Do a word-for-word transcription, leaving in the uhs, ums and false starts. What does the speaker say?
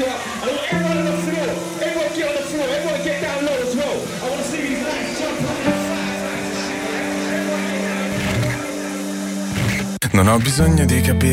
it up. I want everyone on the floor. Everyone get on the floor. Everyone get down low as well. I want to see these lights jump up. Non ho bisogno di capire